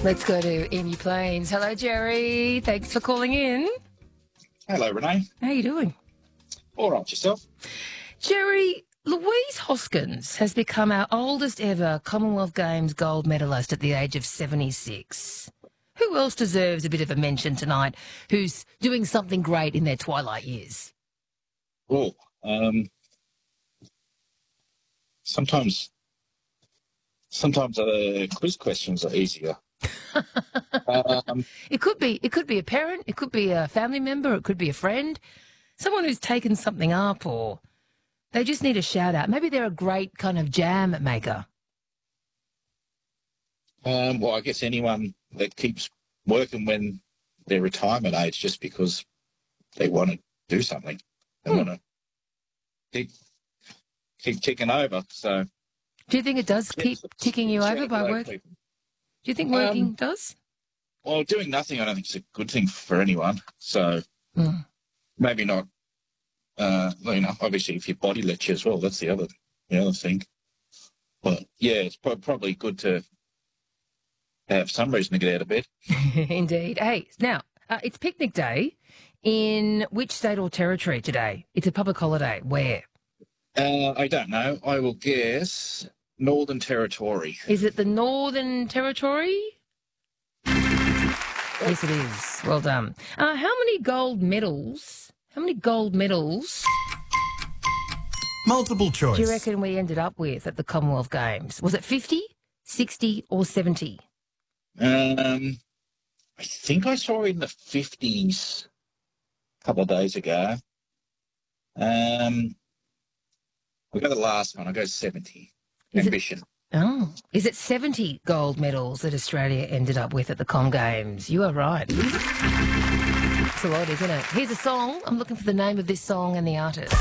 Let's go to Emu Plains. Hello, Jerry. Thanks for calling in. Hello, Renee. How are you doing? All right, yourself? Jerry, Louise Hoskins has become our oldest ever Commonwealth Games gold medalist at the age of 76. Who else deserves a bit of a mention tonight who's doing something great in their twilight years? Oh, sometimes quiz questions are easier. It could be a parent, it could be a family member, it could be a friend, someone who's taken something up, or they just need a shout out. Maybe they're a great kind of jam maker. Well, I guess anyone that keeps working when they're retirement age just because they want to do something. They want to keep ticking over. So, do you think it does keep ticking you over by work? People. Do you think working does? Well, doing nothing I don't think is a good thing for anyone. So maybe not. Obviously if your body lets you as well, that's the other thing. But yeah, it's probably good to have some reason to get out of bed. Indeed. Hey, now, it's picnic day in which state or territory today? It's a public holiday. Where? I don't know. I will guess Northern Territory. Is it the Northern Territory? Yes, it is. Well done. How many gold medals? Multiple choice. Do you reckon we ended up with at the Commonwealth Games? Was it 50, 60 or 70? I think I saw in the 50s a couple of days ago. We'll go the last one. I'll go 70. Ambition. Is it 70 gold medals that Australia ended up with at the Com Games? You are right. It's a lot, isn't it? Here's a song. I'm looking for the name of this song and the artist.